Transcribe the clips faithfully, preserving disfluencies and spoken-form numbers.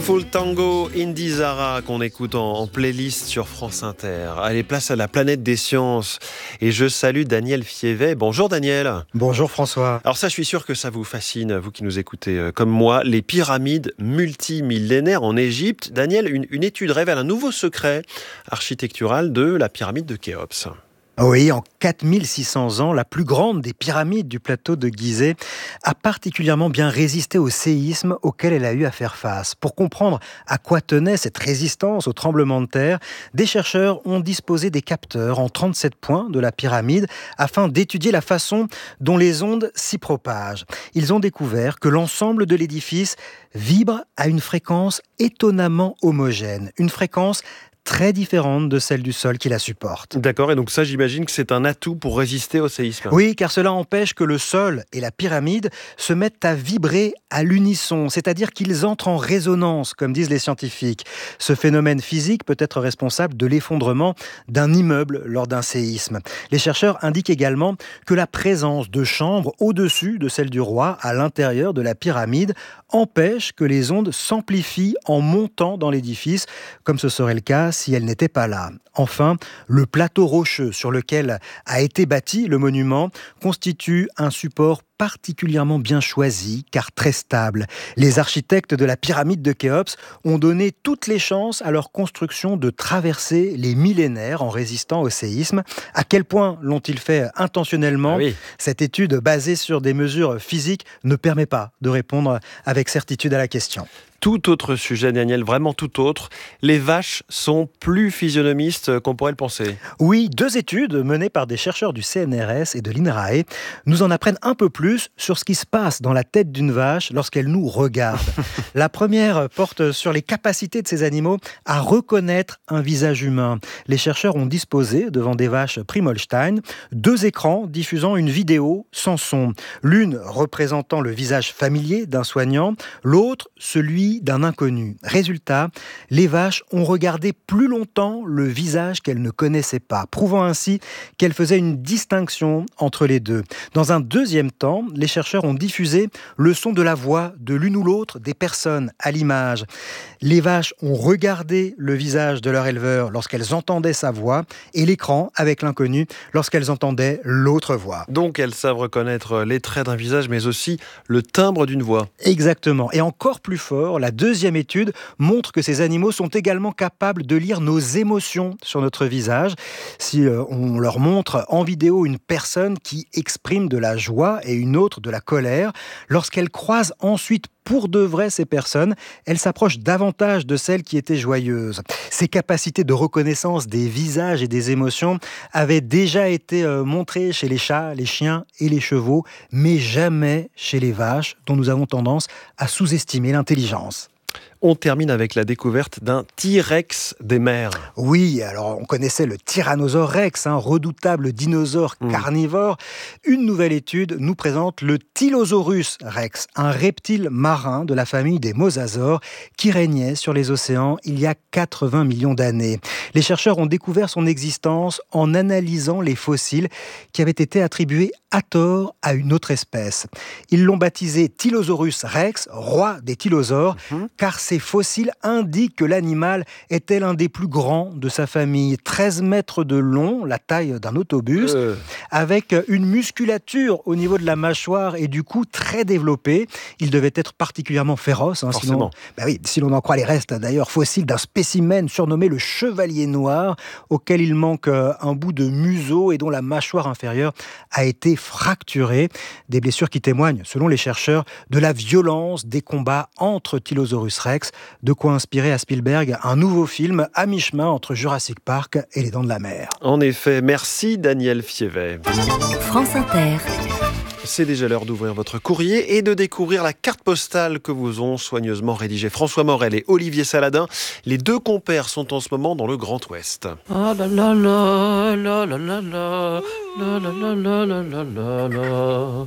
Full Tango Indy Zara qu'on écoute en, en playlist sur France Inter. Allez, place à la planète des sciences. Et je salue Daniel Fievet. Bonjour Daniel. Bonjour François. Alors ça, je suis sûr que ça vous fascine, vous qui nous écoutez euh, comme moi. Les pyramides multimillénaires en Égypte. Daniel, une, une étude révèle un nouveau secret architectural de la pyramide de Khéops. Oui, en quatre mille six cents ans, la plus grande des pyramides du plateau de Gizeh a particulièrement bien résisté au séisme auquel elle a eu à faire face. Pour comprendre à quoi tenait cette résistance au tremblement de terre, des chercheurs ont disposé des capteurs en trente-sept points de la pyramide afin d'étudier la façon dont les ondes s'y propagent. Ils ont découvert que l'ensemble de l'édifice vibre à une fréquence étonnamment homogène, une fréquence très différente de celle du sol qui la supporte. D'accord, et donc ça, j'imagine que c'est un atout pour résister au séisme. Oui, car cela empêche que le sol et la pyramide se mettent à vibrer à l'unisson, c'est-à-dire qu'ils entrent en résonance, comme disent les scientifiques. Ce phénomène physique peut être responsable de l'effondrement d'un immeuble lors d'un séisme. Les chercheurs indiquent également que la présence de chambres au-dessus de celle du roi, à l'intérieur de la pyramide, empêche que les ondes s'amplifient en montant dans l'édifice, comme ce serait le cas si elle n'était pas là. Enfin, le plateau rocheux sur lequel a été bâti le monument constitue un support particulièrement bien choisi, car très stable. Les architectes de la pyramide de Khéops ont donné toutes les chances à leur construction de traverser les millénaires en résistant au séisme. À quel point l'ont-ils fait intentionnellement ? Ah oui. Cette étude basée sur des mesures physiques ne permet pas de répondre avec certitude à la question. Tout autre sujet, Daniel, vraiment tout autre. Les vaches sont plus physionomistes qu'on pourrait le penser. Oui, deux études menées par des chercheurs du C N R S et de l'INRAE nous en apprennent un peu plus sur ce qui se passe dans la tête d'une vache lorsqu'elle nous regarde. La première porte sur les capacités de ces animaux à reconnaître un visage humain. Les chercheurs ont disposé, devant des vaches Primolstein, deux écrans diffusant une vidéo sans son. L'une représentant le visage familier d'un soignant, l'autre celui d'un inconnu. Résultat, les vaches ont regardé plus longtemps le visage qu'elles ne connaissaient pas, prouvant ainsi qu'elles faisaient une distinction entre les deux. Dans un deuxième temps, les chercheurs ont diffusé le son de la voix de l'une ou l'autre des personnes à l'image. Les vaches ont regardé le visage de leur éleveur lorsqu'elles entendaient sa voix et l'écran avec l'inconnu lorsqu'elles entendaient l'autre voix. Donc elles savent reconnaître les traits d'un visage, mais aussi le timbre d'une voix. Exactement. Et encore plus fort, la deuxième étude montre que ces animaux sont également capables de lire nos émotions sur notre visage. Si euh, on leur montre en vidéo une personne qui exprime de la joie et une autre de la colère, lorsqu'elles croisent ensuite pour de vrai ces personnes, elles s'approchent davantage de celles qui étaient joyeuses. Ces capacités de reconnaissance des visages et des émotions avaient déjà été euh, montrées chez les chats, les chiens et les chevaux, mais jamais chez les vaches, dont nous avons tendance à sous-estimer l'intelligence. On termine avec la découverte d'un T-Rex des mers. Oui, alors on connaissait le Tyrannosaure Rex, un redoutable dinosaure mmh. carnivore. Une nouvelle étude nous présente le Tylosaurus Rex, un reptile marin de la famille des mosasaures qui régnait sur les océans il y a quatre-vingts millions d'années. Les chercheurs ont découvert son existence en analysant les fossiles qui avaient été attribués à tort à une autre espèce. Ils l'ont baptisé Tylosaurus Rex, roi des tylosaures, mmh. car ces fossiles indiquent que l'animal était l'un des plus grands de sa famille. treize mètres de long, la taille d'un autobus, euh. avec une musculature au niveau de la mâchoire et du cou très développée. Il devait être particulièrement féroce. Hein, Forcément. Sinon, bah oui, si l'on en croit les restes d'ailleurs fossiles d'un spécimen surnommé le chevalier noir, auquel il manque un bout de museau et dont la mâchoire inférieure a été fracturée. Des blessures qui témoignent, selon les chercheurs, de la violence des combats entre Tylosaurus Rex, de quoi inspirer à Spielberg un nouveau film à mi-chemin entre Jurassic Park et Les Dents de la Mer. En effet, merci Daniel Fievet. France Inter. C'est déjà l'heure d'ouvrir votre courrier et de découvrir la carte postale que vous ont soigneusement rédigée François Morel et Olivier Saladin. Les deux compères sont en ce moment dans le Grand Ouest. Ah là là là là là là là la la la la la la la la.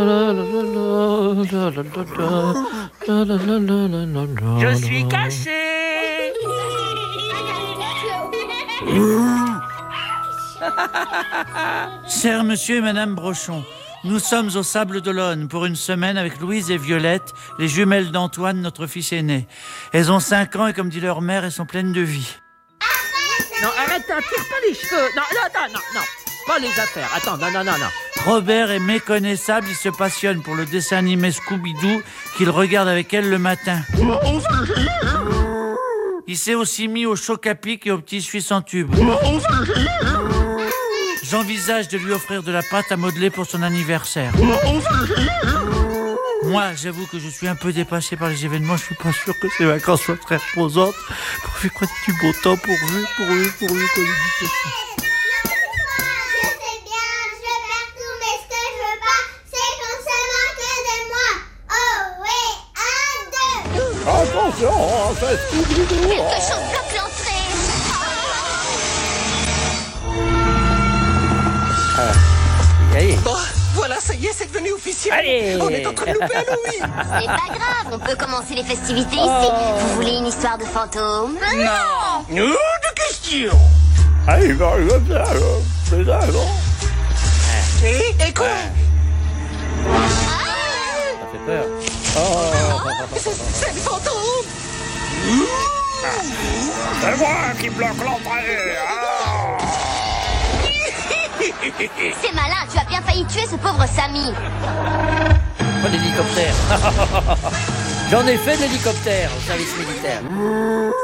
Je suis caché. Cher monsieur et madame Brochon, Nous sommes au Sable d'Olonne pour une semaine avec Louise et Violette, les jumelles d'Antoine, notre fils aîné. Elles ont cinq ans et comme dit leur mère, elles sont pleines de vie. Non, arrête, tire pas les cheveux. Non, non, non, non, non. Pas les affaires. Attends, non, non, non, non. Robert est méconnaissable, il se passionne pour le dessin animé Scooby-Doo qu'il regarde avec elle le matin. Il s'est aussi mis au choc à pic et au petit suisse en tube. J'envisage de lui offrir de la pâte à modeler pour son anniversaire. Moi, j'avoue que je suis un peu dépassé par les événements. Je suis pas sûr que ces vacances soient très reposantes. Pourvu qu'on ait du beau temps, pourvu, pourvu, pourvu qu'on ait du beau temps. Attention, c'est Scooby-Doo. Quelque chose bloque l'entrée. Allez. Bon, voilà, ça y est, c'est devenu officiel. Allez. On est en train de louper Halloween. C'est pas grave, on peut commencer les festivités ici. Vous voulez une histoire de fantôme? Non. Nous de questions. Allez, va, va, va, c'est ça, non? Et, et quoi? Ça fait peur. C'est c'est le fantôme. C'est moi qui bloque l'entrée. C'est malin, tu as bien failli tuer ce pauvre Samy. Pas d'hélicoptère. J'en ai fait de l'hélicoptère au service militaire.